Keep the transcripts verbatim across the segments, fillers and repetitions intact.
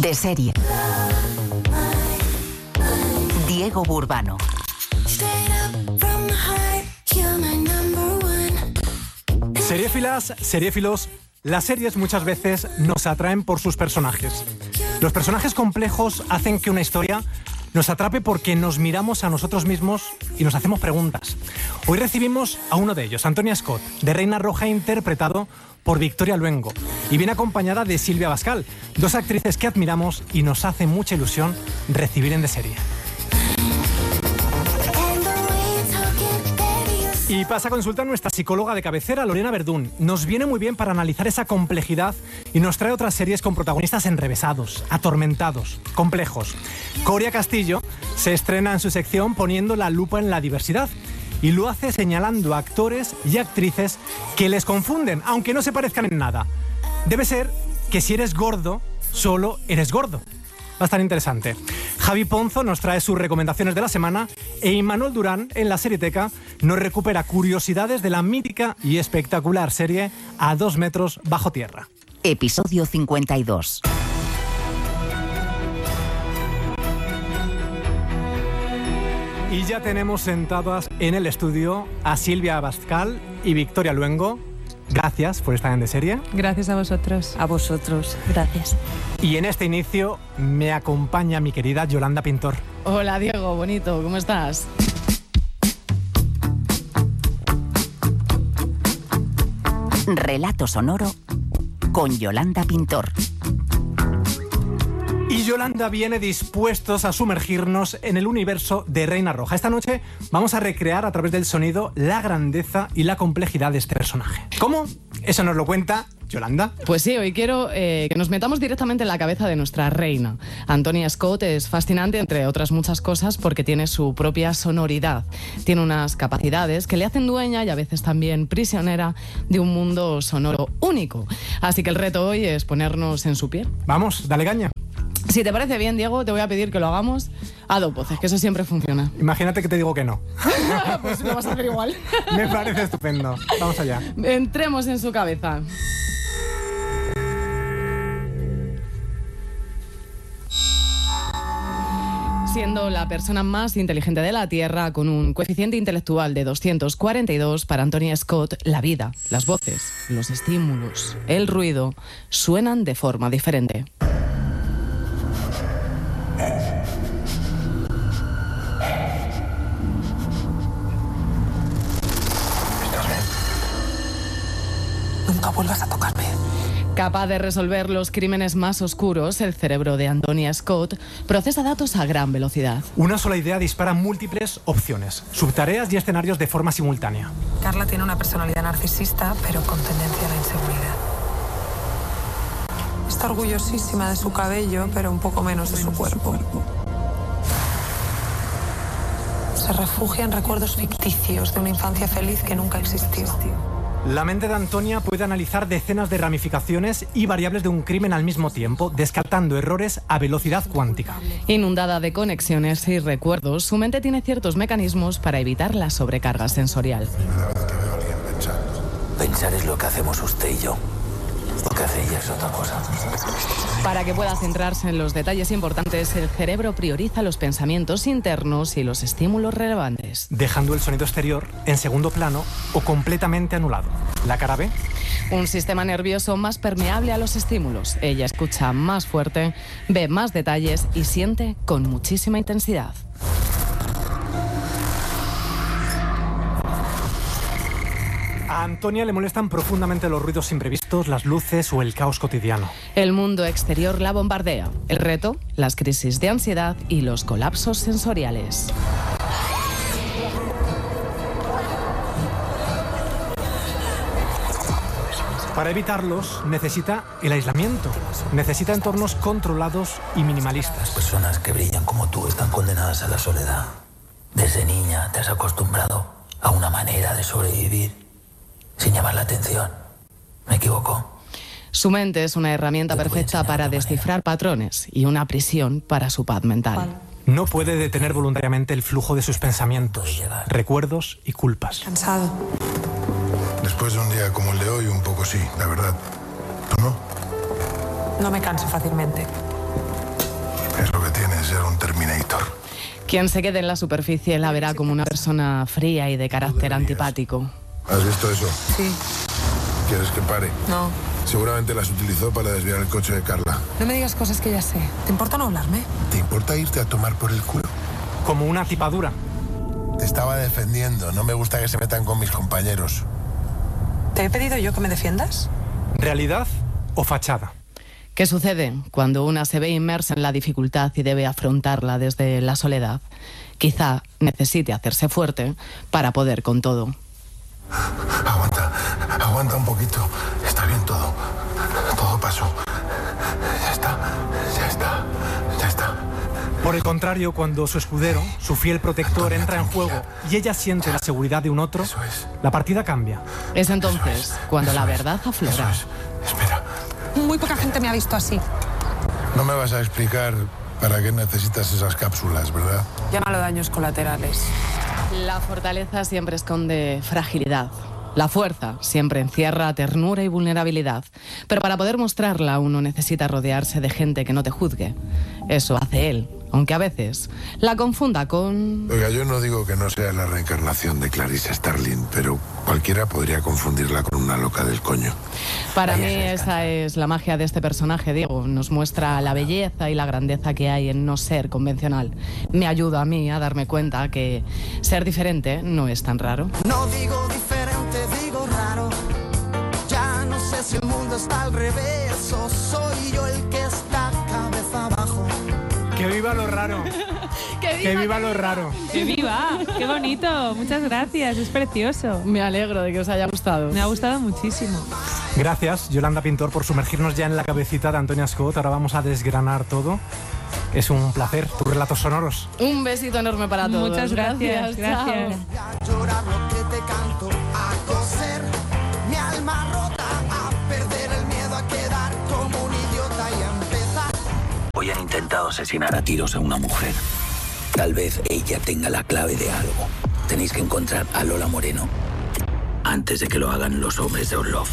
De serie. Diego Burbano. Seriéfilas, seriéfilos, las series muchas veces nos atraen por sus personajes. Los personajes complejos hacen que una historia nos atrape porque nos miramos a nosotros mismos y nos hacemos preguntas. Hoy recibimos a uno de ellos, Antonia Scott, de Reina Roja, interpretado por Victoria Luengo, y viene acompañada de Silvia Abascal, dos actrices que admiramos y nos hace mucha ilusión recibir en De Serie. Y pasa a consulta nuestra psicóloga de cabecera, Lorena Verdún. Nos viene muy bien para analizar esa complejidad y nos trae otras series con protagonistas enrevesados, atormentados, complejos. Coria Castillo se estrena en su sección poniendo la lupa en la diversidad y lo hace señalando a actores y actrices que les confunden, aunque no se parezcan en nada. Debe ser que si eres gordo, solo eres gordo. Va a estar interesante. Javi Ponzo nos trae sus recomendaciones de la semana e Imanol Durán, en la Serieteca, nos recupera curiosidades de la mítica y espectacular serie A dos metros bajo tierra. Episodio cincuenta y dos. Y ya tenemos sentadas en el estudio a Silvia Abascal y Victoria Luengo. Gracias por estar en De Serie. Gracias a vosotros. A vosotros, gracias. Y en este inicio me acompaña mi querida Yolanda Pintor. Hola Diego, bonito, ¿cómo estás? Relato sonoro con Yolanda Pintor. Y Yolanda viene dispuestos a sumergirnos en el universo de Reina Roja. Esta noche vamos a recrear a través del sonido la grandeza y la complejidad de este personaje. ¿Cómo? Eso nos lo cuenta Yolanda. Pues sí, hoy quiero eh, que nos metamos directamente en la cabeza de nuestra reina. Antonia Scott es fascinante, entre otras muchas cosas, porque tiene su propia sonoridad. Tiene unas capacidades que le hacen dueña y a veces también prisionera de un mundo sonoro único. Así que el reto hoy es ponernos en su piel. Vamos, dale caña. Si te parece bien, Diego, te voy a pedir que lo hagamos a dos voces, que eso siempre funciona. Imagínate que te digo que no. Pues lo vas a hacer igual. Me parece estupendo. Vamos allá. Entremos en su cabeza. Siendo la persona más inteligente de la Tierra, con un coeficiente intelectual de doscientos cuarenta y dos, para Antonia Scott, la vida, las voces, los estímulos, el ruido, suenan de forma diferente. Nunca vuelvas a tocarme. Capaz de resolver los crímenes más oscuros, el cerebro de Antonia Scott procesa datos a gran velocidad. Una sola idea dispara múltiples opciones, subtareas y escenarios de forma simultánea. Carla tiene una personalidad narcisista, pero con tendencia a la inseguridad. Está orgullosísima de su cabello, pero un poco menos de su cuerpo. Se refugia en recuerdos ficticios de una infancia feliz que nunca existió. La mente de Antonia puede analizar decenas de ramificaciones y variables de un crimen al mismo tiempo, descartando errores a velocidad cuántica. Inundada de conexiones y recuerdos, su mente tiene ciertos mecanismos para evitar la sobrecarga sensorial. Pensar es lo que hacemos usted y yo. Lo que hace ella es otra cosa. Para que pueda centrarse en los detalles importantes, el cerebro prioriza los pensamientos internos y los estímulos relevantes, dejando el sonido exterior en segundo plano o completamente anulado. ¿La cara B? Un sistema nervioso más permeable a los estímulos. Ella escucha más fuerte, ve más detalles y siente con muchísima intensidad. A Antonia le molestan profundamente los ruidos imprevistos, las luces o el caos cotidiano. El mundo exterior la bombardea. El reto, las crisis de ansiedad y los colapsos sensoriales. Para evitarlos, necesita el aislamiento. Necesita entornos controlados y minimalistas. Personas que brillan como tú están condenadas a la soledad. Desde niña te has acostumbrado a una manera de sobrevivir sin llamar la atención. ¿Me equivoco? Su mente es una herramienta perfecta para descifrar patrones y una prisión para su paz mental. No puede detener voluntariamente el flujo de sus pensamientos, recuerdos y culpas. Cansado. Después de un día como el de hoy, un poco sí, la verdad. ¿Tú no? No me canso fácilmente. ser un Terminator. Quien se quede en la superficie la verá como una persona fría y de carácter antipático. ¿Has visto eso? Sí. ¿Quieres que pare? No. Seguramente las utilizó para desviar el coche de Carla. No me digas cosas que ya sé. ¿Te importa no hablarme? ¿Te importa irte a tomar por el culo? Como una tipadura. Te estaba defendiendo. No me gusta que se metan con mis compañeros. ¿Te he pedido yo que me defiendas? ¿Realidad o fachada? ¿Qué sucede cuando una se ve inmersa en la dificultad y debe afrontarla desde la soledad? Quizá necesite hacerse fuerte para poder con todo. Aguanta, aguanta un poquito. Está bien todo. Todo pasó. Ya está, ya está, ya está. Por el contrario, cuando su escudero, su fiel protector, entra en juego y ella siente la seguridad de un otro, Eso es. la partida cambia. Es entonces cuando la verdad aflora. Eso es. Espera. Muy poca gente me ha visto así. No me vas a explicar para qué necesitas esas cápsulas, ¿verdad? Llámalo daños colaterales. La fortaleza siempre esconde fragilidad. La fuerza siempre encierra ternura y vulnerabilidad. Pero para poder mostrarla uno necesita rodearse de gente que no te juzgue. Eso hace él, aunque a veces la confunda con... Oiga, yo no digo que no sea la reencarnación de Clarice Starling, pero cualquiera podría confundirla con una loca del coño. Para Vaya mí ser, esa es la magia de este personaje, Diego. Nos muestra la belleza y la grandeza que hay en no ser convencional. Me ayuda a mí a darme cuenta que ser diferente no es tan raro. No digo diferente, digo raro. Ya no sé si el mundo está al revés o soy yo el que está cabeza abajo. ¡Que viva lo raro! ¡Que viva lo raro! ¡Que viva! ¡Qué bonito! Muchas gracias, es precioso. Me alegro de que os haya gustado. Me ha gustado muchísimo. Gracias, Yolanda Pintor, por sumergirnos ya en la cabecita de Antonia Scott. Ahora vamos a desgranar todo. Es un placer, tus relatos sonoros. Un besito enorme para todos. Muchas gracias, gracias. A llorar lo que te canto, a coser mi alma rota, a perder el miedo a quedar como un idiota y a empezar. Hoy han intentado asesinar a tiros a una mujer. Tal vez ella tenga la clave de algo. Tenéis que encontrar a Lola Moreno antes de que lo hagan los hombres de Orlov.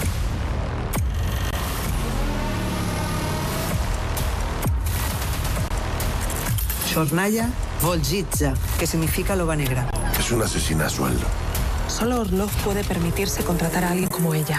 Sornaya Volzhitsa, que significa loba negra. Es una asesina a sueldo. Solo Orlov puede permitirse contratar a alguien como ella.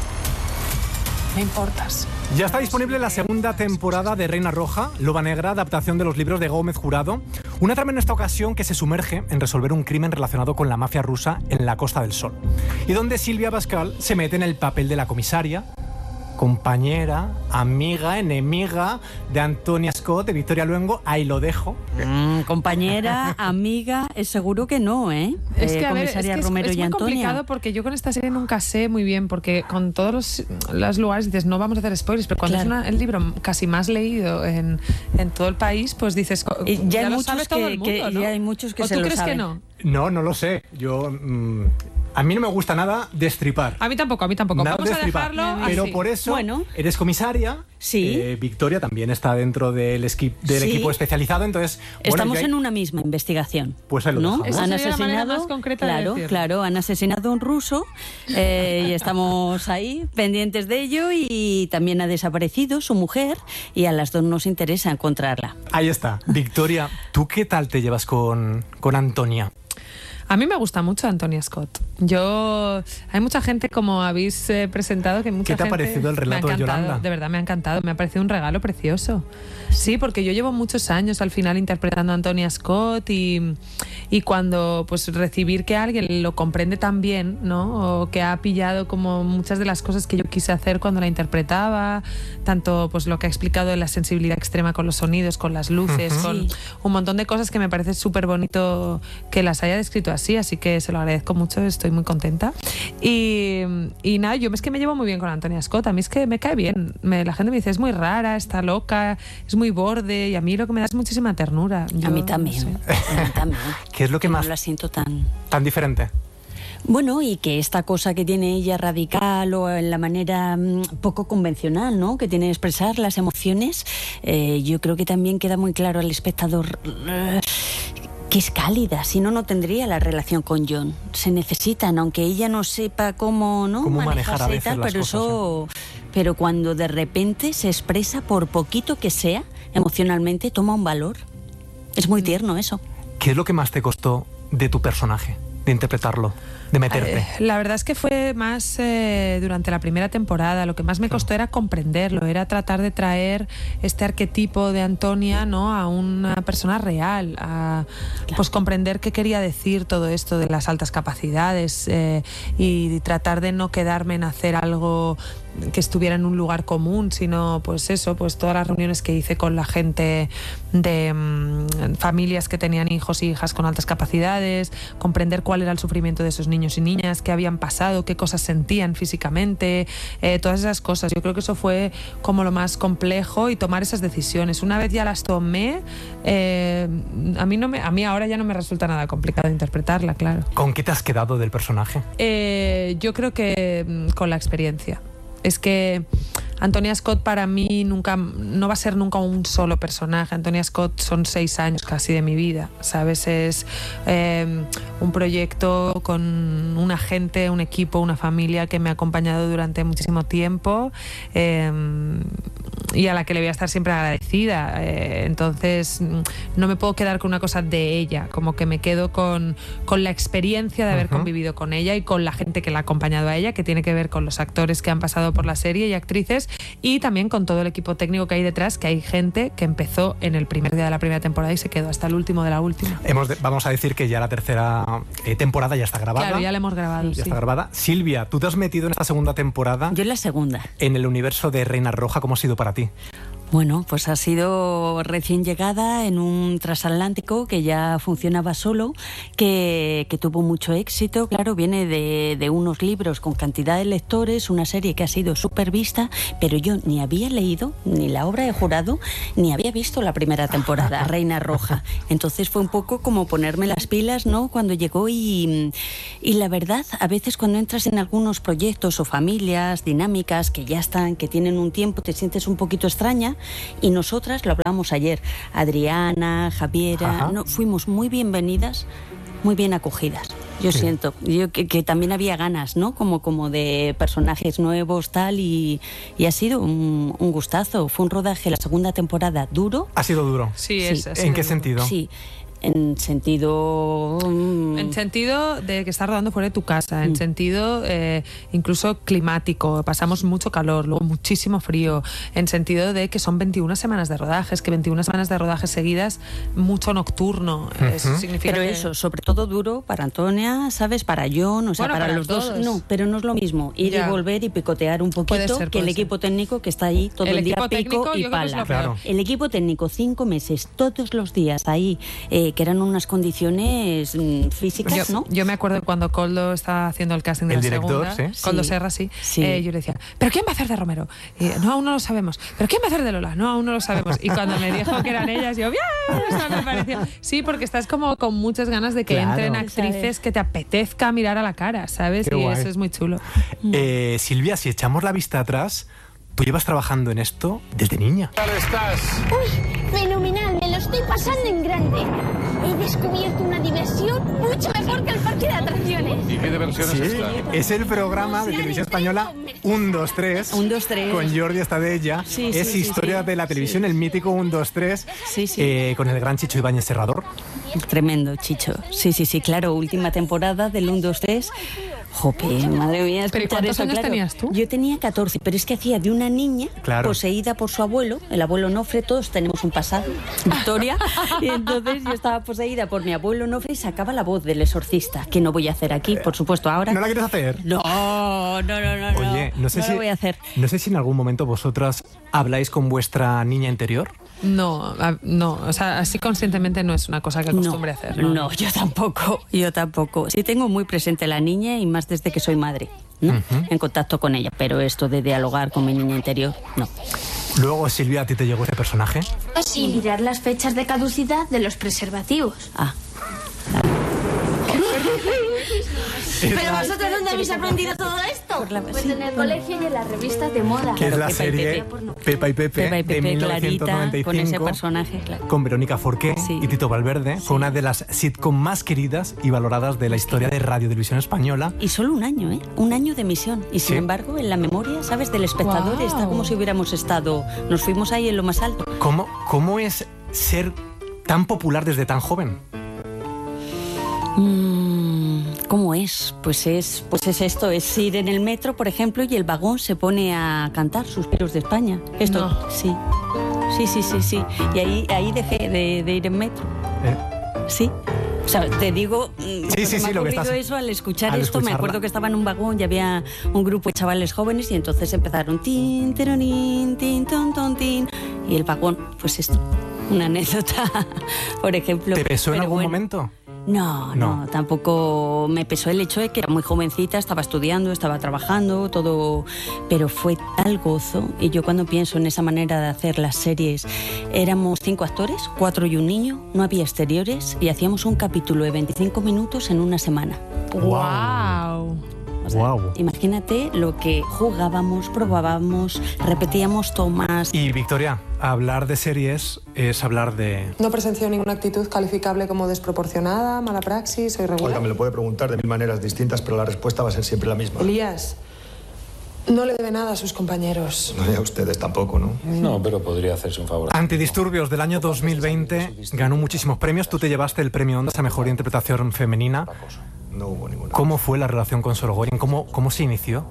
Me importas. Ya está disponible la segunda temporada de Reina Roja, Loba Negra, adaptación de los libros de Gómez Jurado. Una trama en esta ocasión que se sumerge en resolver un crimen relacionado con la mafia rusa en la Costa del Sol. Y donde Silvia Pascal se mete en el papel de la comisaria, compañera, amiga, enemiga de Antonia Scott, de Victoria Luengo. Ahí lo dejo. Mm, compañera, amiga, es seguro que no, ¿eh? Es Eh, que, a ver, es, comisaria que es, Romero es y muy Antonia. complicado porque yo con esta serie nunca sé muy bien, porque con todos los, los lugares dices, no vamos a hacer spoilers, pero cuando Claro. es una, el libro casi más leído en, en todo el país, pues dices, co- Y ya ya, hay lo muchos sabe que- todo el mundo, que- ¿no? ya hay muchos que ¿O se tú lo crees saben. que no? No, no lo sé. Yo... mm, a mí no me gusta nada destripar. A mí tampoco, a mí tampoco. Nada Vamos a destripar. dejarlo Pero así. por eso Bueno. eres comisaria. Sí. Eh, Victoria también está dentro del, esqui- del Sí. equipo especializado. Entonces, bueno, Estamos yo ahí- en una misma investigación. Pues ahí lo ¿no? dejamos. Esa Han sería la manera asesinado, más concreta de claro, decirlo. claro, han asesinado a un ruso eh, y estamos ahí pendientes de ello, y también ha desaparecido su mujer y a las dos nos interesa encontrarla. Ahí está. Victoria, ¿tú qué tal te llevas con, con Antonia? A mí me gusta mucho Antonia Scott. Yo, hay mucha gente, como habéis eh, presentado, que mucha ¿Qué te ha gente- parecido el relato me ha de encantado, Yolanda? De verdad, me ha encantado. Me ha parecido un regalo precioso. Sí, porque yo llevo muchos años al final interpretando a Antonia Scott y, y cuando pues recibir que alguien lo comprende tan bien, ¿no? O que ha pillado como muchas de las cosas que yo quise hacer cuando la interpretaba, tanto pues lo que ha explicado de la sensibilidad extrema con los sonidos, con las luces, Ujú. con Sí. un montón de cosas que me parece súper bonito que las haya descrito así, así que se lo agradezco mucho, estoy muy contenta. Y, y nada, yo es que me llevo muy bien con Antonia Scott, a mí es que me cae bien. Me- la gente me dice, es muy rara, está loca, es muy borde, y a mí lo que me da es muchísima ternura. Yo a mí no también, sé. a mí también. ¿Qué es lo que Yo más no la siento tan... tan diferente? Bueno, y que esta cosa que tiene ella radical o en la manera mm, poco convencional, ¿no?, que tiene de expresar las emociones, eh, yo creo que también queda muy claro al espectador eh, que es cálida, si no, no tendría la relación con John. Se necesitan, aunque ella no sepa cómo, ¿no?, Cómo manejar a manejarse y veces tal, las pero cosas, eso, pero cuando de repente se expresa, por poquito que sea, emocionalmente toma un valor. Es muy tierno eso. ¿Qué es lo que más te costó de tu personaje, de interpretarlo, de meterte? Eh, la verdad es que fue más eh, durante la primera temporada. Lo que más me costó era comprenderlo, era tratar de traer este arquetipo de Antonia, ¿no?, a una persona real, a claro. pues comprender qué quería decir todo esto de las altas capacidades eh, y tratar de no quedarme en hacer algo que estuviera en un lugar común, sino pues eso, pues todas las reuniones que hice con la gente de mmm, familias que tenían hijos y hijas con altas capacidades, comprender cuál era el sufrimiento de esos niños y niñas, qué habían pasado, qué cosas sentían físicamente, eh, todas esas cosas. Yo creo que eso fue como lo más complejo, y tomar esas decisiones. Una vez ya las tomé, eh, a mí no me, a mí ahora ya no me resulta nada complicado interpretarla, claro. ¿Con qué te has quedado del personaje? Eh, yo creo que mm, con la experiencia. Es que Antonia Scott para mí nunca, no va a ser nunca un solo personaje. Antonia Scott son seis años casi de mi vida, ¿sabes? Es eh, un proyecto con una gente, un equipo, una familia que me ha acompañado durante muchísimo tiempo eh, y a la que le voy a estar siempre agradecida. Eh, entonces no me puedo quedar con una cosa de ella, como que me quedo con, con la experiencia de haber uh-huh. convivido con ella y con la gente que la ha acompañado a ella, que tiene que ver con los actores que han pasado por la serie y actrices, y también con todo el equipo técnico que hay detrás, que hay gente que empezó en el primer día de la primera temporada y se quedó hasta el último de la última. Hemos de, vamos a decir que ya la tercera eh, temporada ya está grabada. Claro, ya la hemos grabado, Ya sí. está grabada. Silvia, tú te has metido en esta segunda temporada. Yo en la segunda. En el universo de Reina Roja, ¿cómo ha sido para ti? Bueno, pues ha sido recién llegada en un transatlántico que ya funcionaba solo, que, que tuvo mucho éxito. Claro, viene de, de unos libros con cantidad de lectores, una serie que ha sido súper vista, pero yo ni había leído ni la obra de Jurado, ni había visto la primera temporada, Reina Roja. Entonces fue un poco como ponerme las pilas, ¿no?, cuando llegó. Y, y la verdad, a veces cuando entras en algunos proyectos o familias dinámicas que ya están, que tienen un tiempo, te sientes un poquito extraña. Y nosotras, lo hablamos ayer, Adriana, Javiera, no, fuimos muy bienvenidas, muy bien acogidas. Yo sí. siento yo que, que también había ganas, ¿no?, como, como de personajes nuevos, tal, y, y ha sido un, un gustazo. Fue un rodaje, la segunda temporada, duro. ¿Ha sido duro? Sí, es. Sí. ¿En qué duro. sentido? Sí. En sentido... En sentido de que estás rodando fuera de tu casa, en mm. sentido eh, incluso climático, pasamos mucho calor, luego muchísimo frío, en sentido de que son veintiuna semanas de rodajes, que veintiuna semanas de rodajes seguidas, mucho nocturno. Uh-huh. Eso significa pero que... eso, sobre todo duro para Antonia, ¿sabes? Para John, o sea, bueno, para, para los todos. dos. No, pero no es lo mismo ir ya. y volver y picotear un poquito ser, que el ser. equipo técnico que está ahí todo el, el día pico y pala. Claro. El equipo técnico, cinco meses, todos los días ahí, eh, que eran unas condiciones mmm, físicas, yo, ¿no? Yo me acuerdo cuando Coldo estaba haciendo el casting de el la director, segunda, ¿sí? Coldo sí. Serra, sí, sí. Eh, yo le decía, ¿pero quién va a hacer de Romero? Y, no, aún no lo sabemos. ¿Pero quién va a hacer de Lola? No, aún no lo sabemos. Y cuando me dijo que eran ellas, yo, ¡bien! Eso me pareció. Sí, porque estás como con muchas ganas de que claro. entren actrices que te apetezca mirar a la cara, ¿sabes? Qué y guay. eso es muy chulo. Eh, Silvia, si echamos la vista atrás, tú llevas trabajando en esto desde niña. ¿Qué tal estás? Uy, fenomenal, me lo estoy pasando en grande. He descubierto una diversión mucho mejor que el parque de atracciones. ¿Y qué diversión Sí, es esta? es el programa de televisión española uno dos tres. uno dos tres. Con Jordi Estadella. Sí, es sí, historia sí, de la televisión, sí. el mítico uno dos tres. Sí, sí. Eh, con el gran Chicho Ibáñez Serrador. Tremendo, Chicho. Sí, sí, sí, claro. Última temporada del uno dos tres. Jope, madre mía. ¿Pero cuántos eso, años claro. tenías tú? Yo tenía catorce, pero es que hacía de una niña claro. poseída por su abuelo, el abuelo Nofre, todos tenemos un pasado, Victoria, y entonces yo estaba poseída por mi abuelo Nofre y sacaba la voz del exorcista, que no voy a hacer aquí, por supuesto, ahora. ¿No la quieres hacer? No, no, no, no. Oye, no sé no si lo voy a hacer. No sé si en algún momento vosotras habláis con vuestra niña interior. No, no, o sea, así conscientemente no es una cosa que acostumbre no, a hacer. ¿no? no, yo tampoco, yo tampoco. Sí tengo muy presente la niña y más desde que soy madre, ¿no? Uh-huh. En contacto con ella, pero esto de dialogar con mi niña interior, no. Luego, Silvia, ¿a ti te llegó ese personaje? Y mirar las fechas de caducidad de los preservativos. Ah, ¿Pero vosotros dónde habéis aprendido todo esto? La, pues sí, en el bueno. colegio y en las revistas de moda. Que es la Pepa serie y Pepe. Pepa y Pepe, Pepa y Pepe, de mil novecientos noventa y cinco, Clarita, con ese personaje, claro. con Verónica Forqué Sí. y Tito Valverde. Sí. Fue una de las sitcom más queridas y valoradas de la historia de Radio Televisión Española. Y solo un año, ¿eh? Un año de emisión. Y sin Sí. embargo, en la memoria, ¿sabes? Del espectador Wow. está como si hubiéramos estado... Nos fuimos ahí en lo más alto. ¿Cómo, cómo es ser tan popular desde tan joven? Mm, ¿Cómo es? Pues es, pues es esto, es ir en el metro, por ejemplo, y el vagón se pone a cantar Suspiros de España. Esto, No. sí. Sí, sí, sí, sí. Y ahí, ahí dejé de, de ir en metro. ¿Eh? Sí. O sea, te digo, mm, Sí, porque sí, me sí, ha lo que ocurrido estás- eso al escuchar al esto. Me escucharla. acuerdo que estaba en un vagón y había un grupo de chavales jóvenes y entonces empezaron tin, tironín, tin, ton, ton, tin. Y el vagón, pues esto, una anécdota, por ejemplo. ¿Te pesó en Pero algún bueno. momento? No, No. no, tampoco me pesó el hecho de que era muy jovencita, estaba estudiando, estaba trabajando, todo, pero fue tal gozo. Y yo cuando pienso en esa manera de hacer las series, éramos cinco actores, cuatro y un niño, no había exteriores y hacíamos un capítulo de veinticinco minutos en una semana. ¡Wow! O sea, Guau. imagínate lo que jugábamos, probábamos, repetíamos tomas. Y Victoria, hablar de series es hablar de... No presenció ninguna actitud calificable como desproporcionada, mala praxis o irregular. Oiga, me lo puede preguntar de mil maneras distintas, pero la respuesta va a ser siempre la misma. Elías no le debe nada a sus compañeros. No, y a ustedes tampoco, ¿no? No, pero podría hacerse un favor. Antidisturbios del año dos mil veinte ganó muchísimos premios. Tú te llevaste el premio Ondas a Mejor Interpretación Femenina. No hubo ninguna. ¿Cómo fue la relación con Sorogoyen? ¿Cómo, cómo se inició?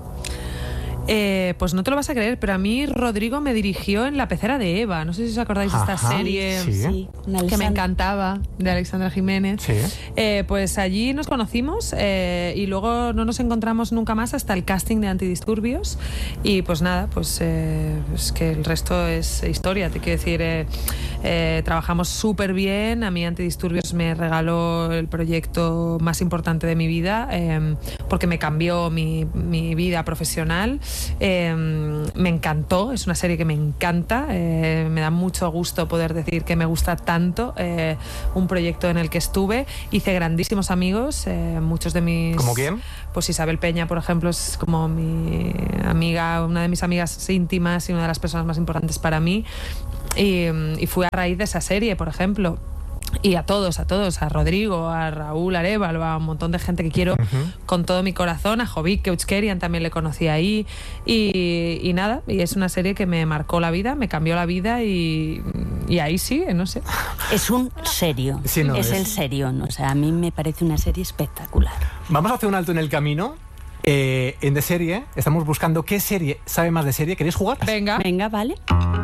Eh, pues no te lo vas a creer, pero a mí Rodrigo me dirigió en La pecera de Eva. No sé si os acordáis de esta Ajá, serie sí. Sí, una que me Alessandra. encantaba, de Alexandra Jiménez. Sí. Eh, pues allí nos conocimos eh, y luego no nos encontramos nunca más hasta el casting de Antidisturbios. Y pues nada, pues eh, es que el resto es historia. Te quiero decir, eh, eh, trabajamos súper bien. A mí Antidisturbios me regaló el proyecto más importante de mi vida eh, porque me cambió mi, mi vida profesional. Eh, me encantó, es una serie que me encanta, eh, me da mucho gusto poder decir que me gusta tanto, eh, un proyecto en el que estuve, hice grandísimos amigos, eh, muchos de mis... ¿Cómo quién? Pues Isabel Peña, por ejemplo, es como mi amiga, una de mis amigas íntimas y una de las personas más importantes para mí, y, y fue a raíz de esa serie, por ejemplo. Y a todos, a todos, a Rodrigo, a Raúl Arévalo, a un montón de gente que quiero uh-huh. con todo mi corazón, a Jovic Keuchkerian también le conocí ahí, y, y nada, y es una serie que me marcó la vida, me cambió la vida y, y ahí sigue, no sé. Es un serio, Sí, no, es, es- el serio, ¿no? O sea, a mí me parece una serie espectacular. Vamos a hacer un alto en el camino. Eh, en De Serie estamos buscando qué serie sabe más de serie. ¿Queréis jugar? Venga. Venga, vale.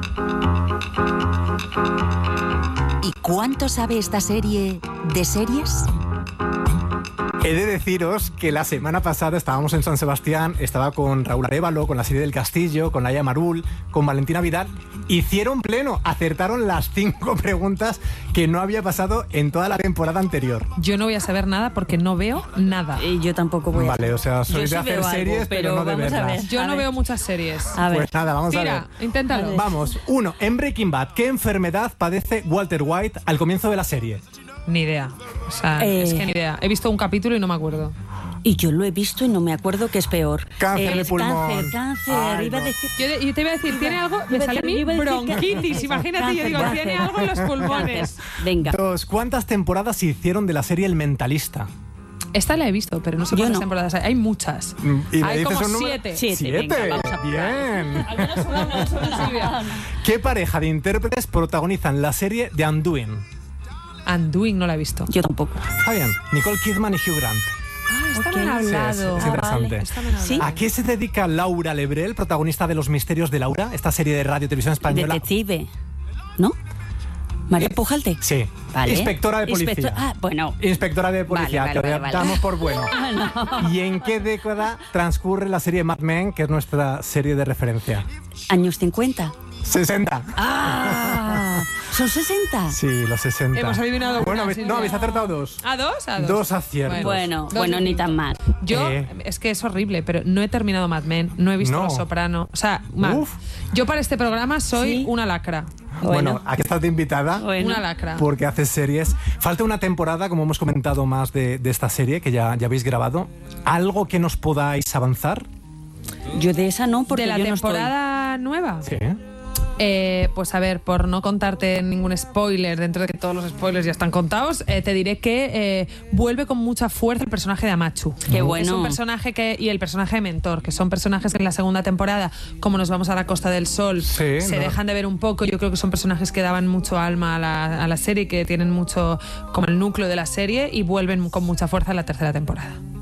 ¿Y cuánto sabe esta serie de series? He de deciros que la semana pasada estábamos en San Sebastián, estaba con Raúl Arévalo, con la serie del Castillo, con Laia Marul, con Valentina Vidal. Hicieron pleno, acertaron las cinco preguntas que no había pasado en toda la temporada anterior. Yo no voy a saber nada porque no veo nada. Y yo tampoco voy a... Vale, o sea, sois Yo sí de hacer veo algo, series, pero, pero no de vamos a verlas. ver. Yo A no ver. veo muchas series. A ver. Pues nada, vamos a ver. Tira, inténtalo. Vamos, uno, en Breaking Bad, ¿qué enfermedad padece Walter White al comienzo de la serie? Ni idea. O sea, Eh. es que ni idea. He visto un capítulo y no me acuerdo. Y yo lo he visto y no me acuerdo qué es peor. Cáncer de Es pulmón. Cáncer, cáncer. Ay, iba a no. decir... Yo, de- yo te iba a decir, ¿tiene algo? Me Iba a sale a decir- mí iba a decir bronquitis. cáncer. Imagínate, yo digo, Cáncer, tiene cáncer. algo en los pulmones. Cáncer. Venga. Dos, ¿cuántas temporadas se hicieron de la serie El Mentalista? Esta la he visto, pero no sé Yo cuántas no. temporadas hay. Hay muchas. ¿Y me Hay dices como un número? siete. Siete, Siete. venga, vamos a Bien. Al menos una, al menos una, Silvia. ¿Qué pareja de intérpretes protagonizan la serie The Undoing? Undoing no la he visto. Yo tampoco. Está bien. Nicole Kidman y Hugh Grant. Ah, esta Ok. me han hablado. Sí, es- es Ah, interesante. vale. Esta me han hablado. Sí. ¿A qué se dedica Laura Lebrel, protagonista de Los Misterios de Laura, esta serie de radio y televisión española? Detective. ¿No? ¿María Pujalte? Sí. Vale. Inspectora de policía. Inspector- Ah, bueno. Inspectora de policía, Vale, vale, que vale, damos vale. por bueno. No. ¿Y en qué década transcurre la serie Mad Men, que es nuestra serie de referencia? Años cincuenta. sesenta. ¡Ah! ¿Son sesenta? Sí, los sesenta. Hemos adivinado Bueno, una, habéis- Silvia. no, habéis acertado dos. ¿A dos? A dos. Dos aciertos. Bueno, Dos bueno, y ni cinco. tan mal. Yo, Eh. es que es horrible, pero no he terminado Mad Men, no he visto No. Los Soprano. O sea, mal. Uf. Yo para este programa soy Sí. una lacra. Bueno, Bueno. aquí estás de invitada. Bueno. Una lacra. Porque haces series. Falta una temporada, como hemos comentado más de, de esta serie, que ya, ya habéis grabado. ¿Algo que nos podáis avanzar? Yo de esa no, porque ¿De la yo no estoy. temporada nueva? Sí. Eh, pues a ver, por no contarte ningún spoiler, dentro de que todos los spoilers ya están contados, eh, te diré que eh, vuelve con mucha fuerza el personaje de Amachu. Qué bueno. Es un personaje que, y el personaje de Mentor, que son personajes que en la segunda temporada, como nos vamos a la Costa del Sol, Sí, se no. dejan de ver un poco. Yo creo que son personajes que daban mucho alma a la, a la serie, que tienen mucho como el núcleo de la serie, y vuelven con mucha fuerza en la tercera temporada.